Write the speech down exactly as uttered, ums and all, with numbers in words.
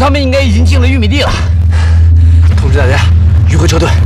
他们应该已经进了玉米地了。通知大家，余课撤退。